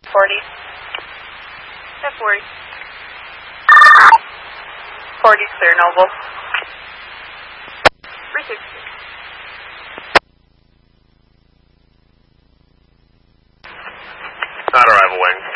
40. At 40. 40 clear, Noble. 360. Not arrival wing.